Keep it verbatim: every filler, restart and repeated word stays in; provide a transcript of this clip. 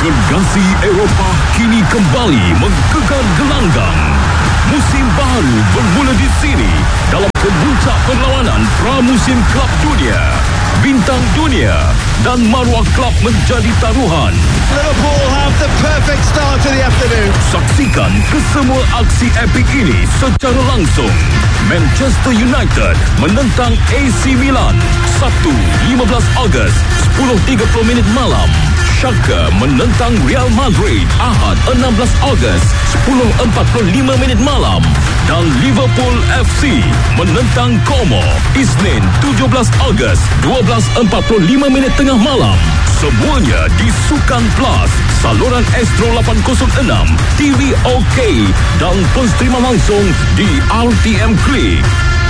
Gergasi Eropah kini kembali menggegar gelanggang. Musim baru bermula di sini dalam kemuncak perlawanan pramusim Kelab Dunia. Bintang dunia dan maruah klub menjadi taruhan. Liverpool have the perfect start to the afternoon. Saksikan kesemua aksi epik ini secara langsung. Manchester United menentang A C Milan, Sabtu lima belas Ogos sepuluh tiga puluh minit malam. Schalke menentang Real Madrid, Ahad enam belas Ogos sepuluh empat puluh lima minit malam. Dan Liverpool F C menentang Como, Isnin tujuh belas Ogos dua belas empat puluh lima minit tengah malam. Semuanya di Sukan Plus, saluran Astro lapan kosong enam, T V OK dan terus terima langsung di R T M Klik.